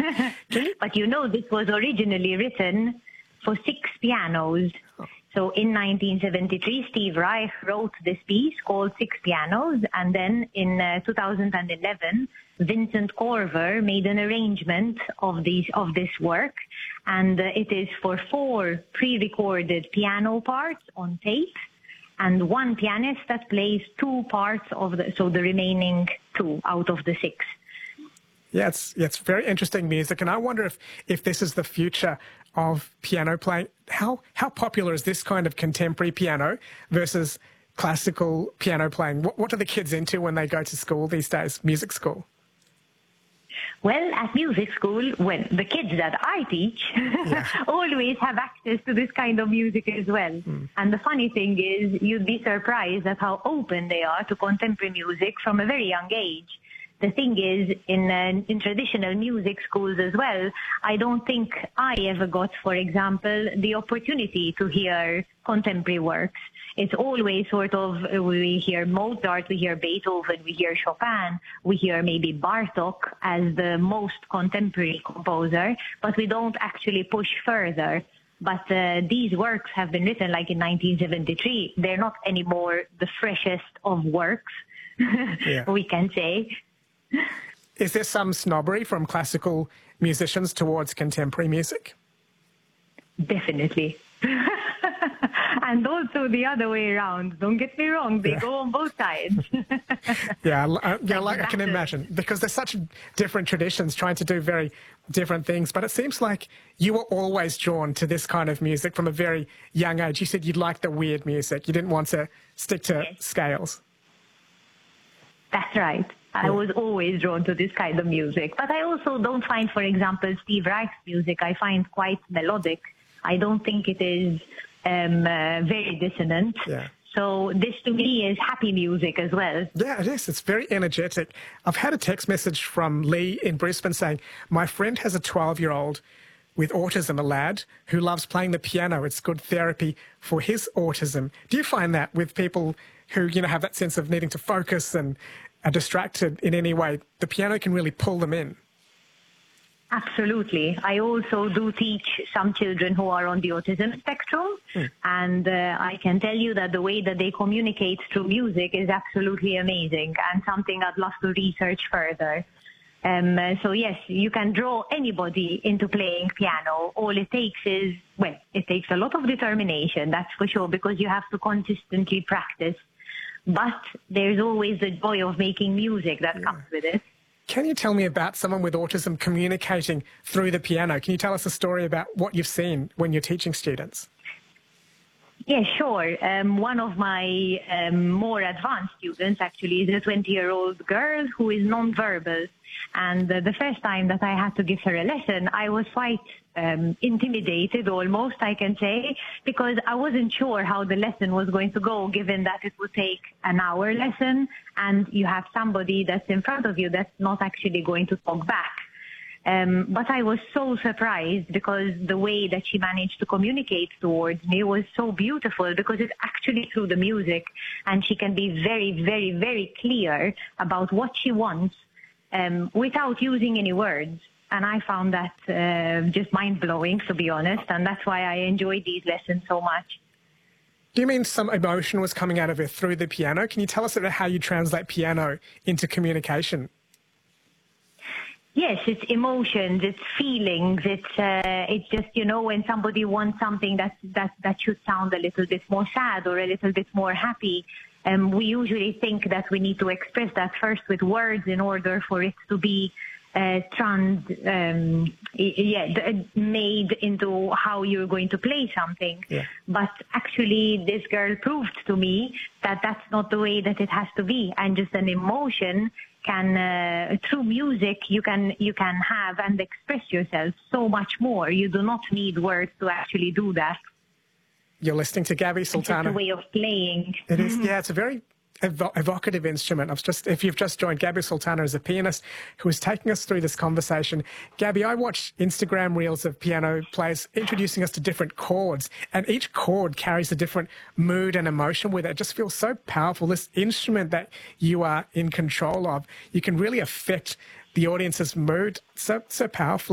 But you know, this was originally written for 6 pianos. So in 1973, Steve Reich wrote this piece called Six Pianos, and then in 2011, Vincent Corver made an arrangement of this work, and it is for 4 pre-recorded piano parts on tape, and 1 pianist that plays 2 parts of the remaining 2 out of the 6. Yeah, it's very interesting music, and I wonder if this is the future of piano playing. How popular is this kind of contemporary piano versus classical piano playing? What are the kids into when they go to school these days, music school? Well, at music school, the kids that I teach always have access to this kind of music as well. And the funny thing is, you'd be surprised at how open they are to contemporary music from a very young age. The thing is, in traditional music schools as well, I don't think I ever got, for example, the opportunity to hear contemporary works. It's always sort of, we hear Mozart, we hear Beethoven, we hear Chopin, we hear maybe Bartók as the most contemporary composer, but we don't actually push further. But these works have been written like in 1973. They're not anymore the freshest of works, we can say. Is there some snobbery from classical musicians towards contemporary music? Definitely. And also the other way around. Don't get me wrong, they go on both sides. I can imagine, because there's such different traditions trying to do very different things. But it seems like you were always drawn to this kind of music from a very young age. You said you'd like the weird music. You didn't want to stick to scales. That's right. I was always drawn to this kind of music. But I also don't find, for example, Steve Reich's music, I find quite melodic. I don't think it is very dissonant. Yeah. So this to me is happy music as well. Yeah, it is. It's very energetic. I've had a text message from Lee in Brisbane saying, my friend has a 12-year-old with autism, a lad, who loves playing the piano. It's good therapy for his autism. Do you find that with people who, have that sense of needing to focus and are distracted in any way, the piano can really pull them in? Absolutely. I also do teach some children who are on the autism spectrum, and I can tell you that the way that they communicate through music is absolutely amazing and something I'd love to research further. So yes, you can draw anybody into playing piano. All it takes is, it takes a lot of determination, that's for sure, because you have to consistently practice. But there's always the joy of making music that comes with it. Can you tell me about someone with autism communicating through the piano? Can you tell us a story about what you've seen when you're teaching students? Yeah, sure. One of my more advanced students actually is a 20-year-old girl who is nonverbal. And the first time that I had to give her a lesson, I was quite intimidated almost, I can say, because I wasn't sure how the lesson was going to go, given that it would take an hour lesson and you have somebody that's in front of you that's not actually going to talk back. But I was so surprised because the way that she managed to communicate towards me was so beautiful, because it's actually through the music, and she can be very, very, very clear about what she wants without using any words. And I found that just mind-blowing, to be honest, and that's why I enjoyed these lessons so much. Do you mean some emotion was coming out of her through the piano? Can you tell us about how you translate piano into communication? Yes, it's emotions, it's feelings, it's just, when somebody wants something that should sound a little bit more sad or a little bit more happy, we usually think that we need to express that first with words in order for it to be made into how you're going to play something. Yeah. But actually, this girl proved to me that that's not the way that it has to be, and just an emotion can, through music, you can have and express yourself so much more. You do not need words to actually do that. You're listening to Gabby Sultana. It's a way of playing. It is, yeah, it's a very evocative instrument. If you've just joined, Gabby Sultana is a pianist who is taking us through this conversation. Gabby, I watch Instagram reels of piano players introducing us to different chords, and each chord carries a different mood and emotion with it. It just feels so powerful. This instrument that you are in control of, you can really affect the audience's mood so powerfully.